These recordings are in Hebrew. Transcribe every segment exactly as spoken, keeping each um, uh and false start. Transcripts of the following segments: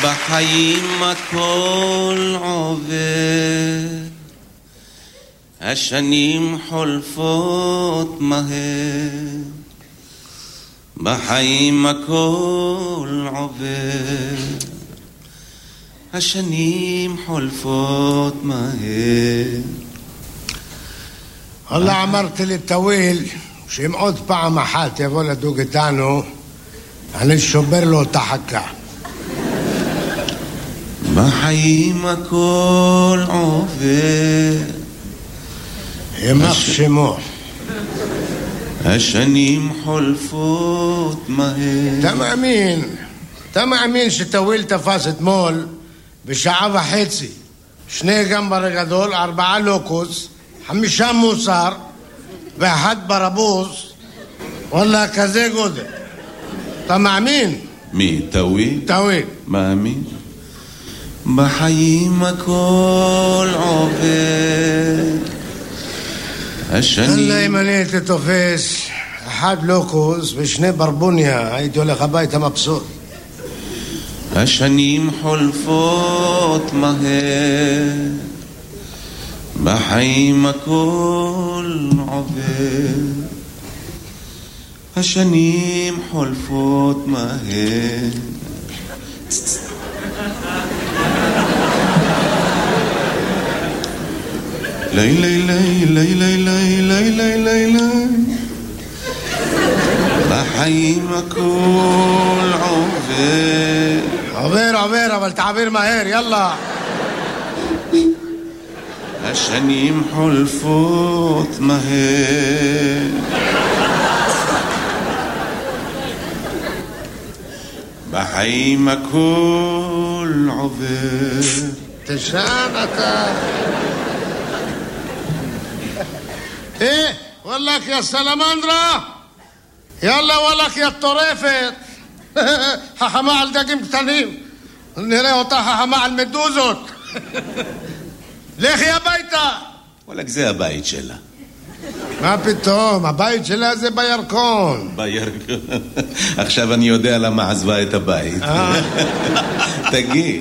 בחיים הכל עובר, השנים חולפות מהר, בחיים הכל עובר, השנים חולפות מהר. والله אמרתי לטוויל שאם עוד פעם אחת יבוא לדוג איתנו אני שובר לו את החכה. בחיים הכל עובר, ימח שמו, השנים חולפות מהר. אתה מאמין, אתה מאמין שטוויל תפס אתמול בשעה וחצי שני גמבר גדול, ארבעה לוקוס, חמישה מוסר ואחד ברבוס, וואלה כזה גודל. אתה מאמין? מי? טוויל? טוויל. מאמין. בחיים הכל עובר, השנים... אללה אם אני הייתי תופס אחד לוקוס ושני ברבוניה הייתי הולך הביתה מבסוט. השנים חולפות מהר, בחיים הכל עובר, השנים חולפות מהר. לי לי לי לי לי לי לי לי לי לי בחיים הכל עובר. עובר עובר אבל תעביר מהר, יאללה. השנים חולפות מהר, בחיים הכל עובר. תשען אתה. אה, וואלק יא סלמנדרה, יאללה וואלק יא טורפת. חכמה על דגים קטנים, נראה אותה חכמה על מדוזות. לכי הביתה. וואלק זה הבית שלה. מה פתאום, הבית שלה זה בירקון. בירקון. עכשיו אני יודע למה עזבה את הבית. תגיד,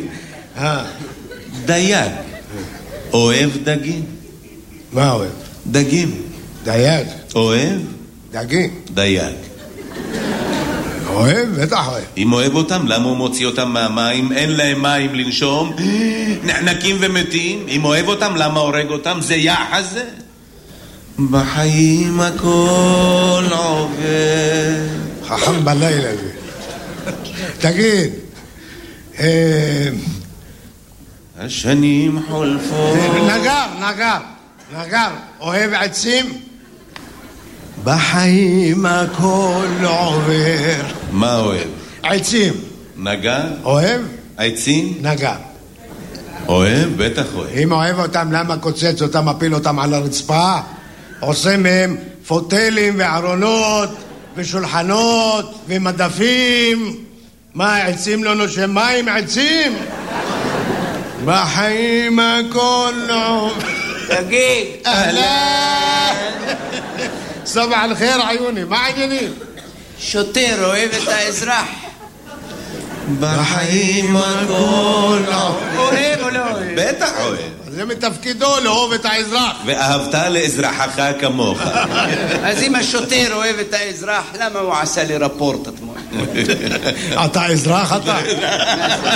דייג אוהב דגים? מה אוהב? דגים. דייג. אוהב? דגים. דייג. אוהב? בטח אוהב. אם אוהב אותם, למה הוא מוציא אותם מהמים? אין להם מים לנשום, נחנקים ומתים. אם אוהב אותם, למה הורג אותם? זה יחס זה. בחיים הכל עובר. חכם בלילה זה. תגיד, השנים חולפות. נגר, נגר, נגר, אוהב עצים? בחיים הכל עובר. מה אוהב? עצים. נגר? אוהב? עצים? נגר. אוהב? בטח אוהב. אם אוהב אותם, למה קוצץ אותם, מפיל אותם על הרצפה? עושה מהם פוטלים וארונות ושולחנות ומדפים. מה, עצים לא נושם מים? עצים? בחיים הכל עובר. תגיד. אהלן. סבח אל-חיר עיוני, מה העניינים? שוטר אוהב את האזרח. בחיים הכל אוהב או לא אוהב? בטח אוהב. זה מתפקידו לאהוב את האזרח. ואהבת לאזרחך כמוך. אז אם השוטר אוהב את האזרח, למה הוא עשה לי רפורט אתמול? אתה אזרח אתה?